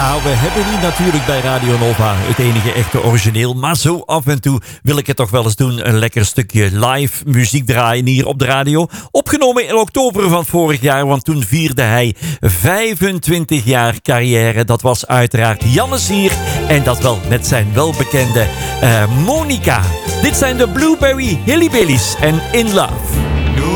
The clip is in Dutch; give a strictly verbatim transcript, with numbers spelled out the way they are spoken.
Ja, we hebben niet natuurlijk bij Radio Nova het enige echte origineel. Maar zo af en toe wil ik het toch wel eens doen. Een lekker stukje live muziek draaien hier op de radio. Opgenomen in oktober van vorig jaar. Want toen vierde hij vijfentwintig jaar carrière. Dat was uiteraard Jannes hier. En dat wel met zijn welbekende uh, Monica. Dit zijn de Blueberry Hillybillies en In Love.